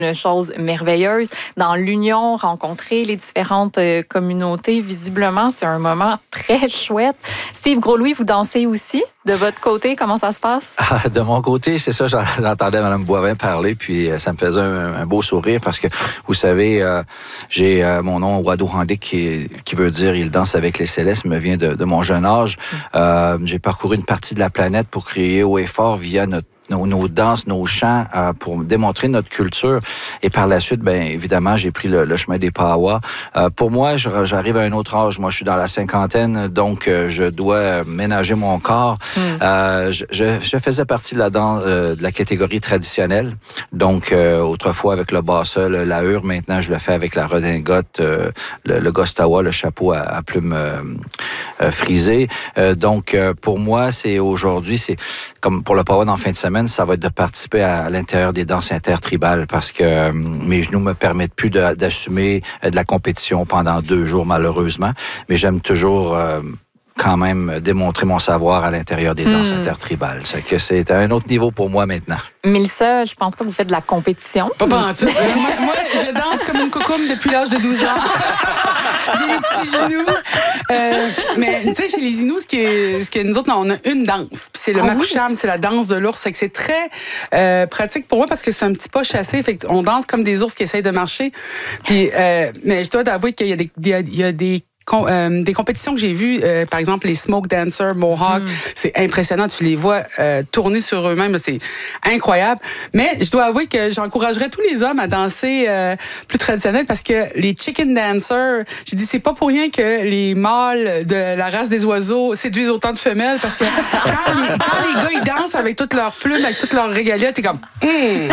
une chose merveilleuse. Dans l'union, rencontrer les différentes communautés, visiblement, c'est un moment très chouette. Steve Gros-Louis, vous dansez aussi? De votre côté, comment ça se passe? De mon côté, c'est ça, j'entendais Mme Boivin parler, puis ça me faisait un beau sourire parce que, vous savez, j'ai mon nom Wado-Handé qui veut dire « Il danse avec les célestes », me vient de mon jeune âge. J'ai parcouru une partie de la planète pour crier haut et fort via nos danses, nos chants, pour démontrer notre culture. Et par la suite, bien évidemment, j'ai pris le chemin des Pawa. Pour moi, j'arrive à un autre âge. Moi, je suis dans la cinquantaine, donc je dois ménager mon corps. Je faisais partie de la catégorie traditionnelle. Donc, autrefois avec le basset, la hure, maintenant, je le fais avec la redingote, le gostawa, le chapeau à plumes frisées. Donc, pour moi, c'est aujourd'hui, c'est comme pour le Pawa en fin de semaine, ça va être de participer à l'intérieur des danses intertribales parce que mes genoux me permettent plus d'assumer de la compétition pendant 2 jours, malheureusement. Mais j'aime toujours quand même démontrer mon savoir à l'intérieur des danses intertribales. C'est que c'est à un autre niveau pour moi maintenant. Mélissa, je pense pas que vous faites de la compétition. Pas pantoute. Moi, je danse comme une cocomme depuis l'âge de 12 ans. J'ai les petits genoux. Mais tu sais, chez les Inuits, ce que nous autres, on a une danse. Puis c'est le makusham, c'est la danse de l'ours. Fait que c'est très pratique pour moi parce que c'est un petit pas chassé. Fait qu'on danse comme des ours qui essayent de marcher. Puis, mais je dois avouer qu'il y a des compétitions que j'ai vues, par exemple les Smoke Dancers, Mohawk, c'est impressionnant, tu les vois tourner sur eux-mêmes, c'est incroyable. Mais je dois avouer que j'encouragerais tous les hommes à danser plus traditionnel parce que les Chicken Dancers, j'ai dit c'est pas pour rien que les mâles de la race des oiseaux séduisent autant de femelles parce que quand les gars ils dansent avec toutes leurs plumes, avec toutes leurs régalias, t'es comme tu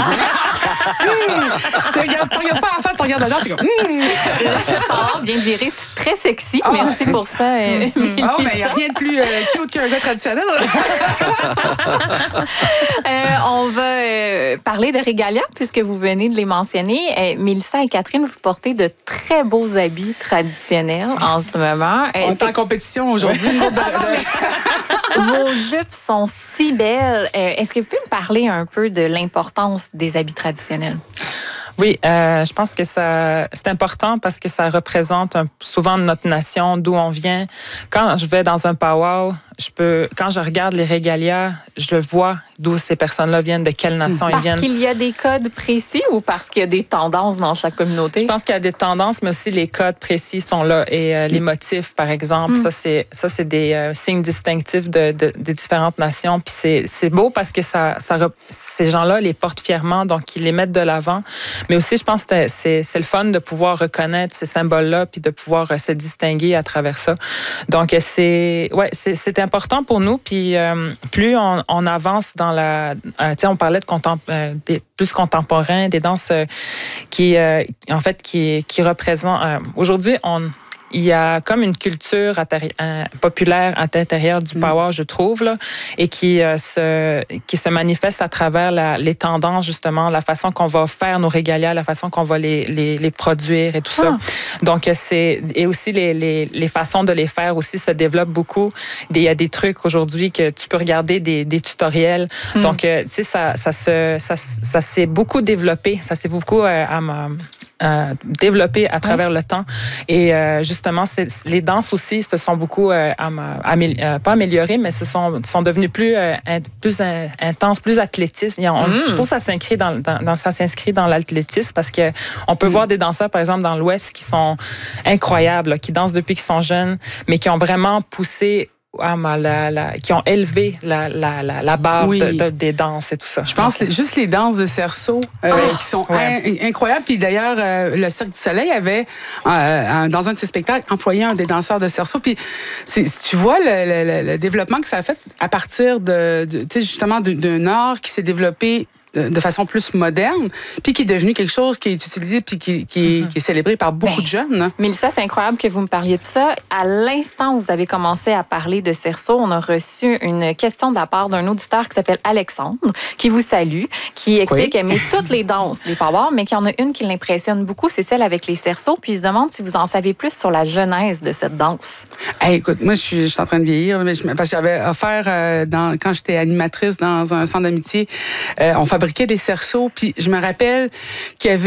regardes pas la face, tu regardes la danse, c'est comme bien viré, c'est très sexy. Merci pour ça. Mais il n'y a rien de plus cute qu'un gars traditionnel. On va parler de régalia, puisque vous venez de les mentionner. Mélissa et Catherine, vous portez de très beaux habits traditionnels en ce moment. On est en compétition aujourd'hui. Vos jupes sont si belles. Est-ce que vous pouvez me parler un peu de l'importance des habits traditionnels? Oui, je pense que c'est important parce que ça représente souvent notre nation, d'où on vient. Quand je vais dans un powwow, quand je regarde les régalias, je vois d'où ces personnes-là viennent, de quelle nation ils viennent. Parce qu'il y a des codes précis ou parce qu'il y a des tendances dans chaque communauté? Je pense qu'il y a des tendances, mais aussi les codes précis sont là. Et les motifs, par exemple, ça c'est des signes distinctifs des différentes nations. Puis c'est beau parce que ces gens-là les portent fièrement, donc ils les mettent de l'avant. Mais aussi, je pense que c'est le fun de pouvoir reconnaître ces symboles-là puis de pouvoir se distinguer à travers ça. Donc, c'est important pour nous. Puis, plus on avance dans on parlait des plus contemporains, des danses qui représentent... Aujourd'hui, il y a comme une culture populaire à l'intérieur du powwow, je trouve, là, et qui se manifeste à travers les tendances, justement, la façon qu'on va faire nos régalias, la façon qu'on va les produire et tout ça. Donc, et aussi les façons de les faire aussi se développent beaucoup. Il y a des trucs aujourd'hui que tu peux regarder des tutoriels. Donc, tu sais, ça s'est beaucoup développé. Ça s'est beaucoup développé à travers le temps. Et justement, les danses aussi se sont beaucoup pas améliorées, mais sont devenues plus intenses, plus athlétistes. Je trouve que ça s'inscrit dans l'athlétisme parce que on peut voir des danseurs, par exemple, dans l'Ouest qui sont incroyables, là, qui dansent depuis qu'ils sont jeunes, mais qui ont vraiment poussé qui ont élevé la barre des danses et tout ça. Je pense juste les danses de cerceau qui sont incroyables. Puis d'ailleurs, le Cirque du Soleil avait, dans un de ses spectacles, employé un des danseurs de cerceau. Puis tu vois le développement que ça a fait à partir justement d'un art qui s'est développé de façon plus moderne, puis qui est devenu quelque chose qui est utilisé puis qui est célébré par beaucoup de jeunes. Mélissa, c'est incroyable que vous me parliez de ça. À l'instant où vous avez commencé à parler de cerceau, on a reçu une question de la part d'un auditeur qui s'appelle Alexandre, qui vous salue, qui explique qu'elle met toutes les danses des powwows, mais qu'il y en a une qui l'impressionne beaucoup, c'est celle avec les cerceaux, puis il se demande si vous en savez plus sur la genèse de cette danse. Écoute, moi, je suis en train de vieillir, parce que j'avais offert, quand j'étais animatrice dans un centre d'amitié, on fabriquait sur le quai des Cerceaux. Puis je me rappelle qu'il y avait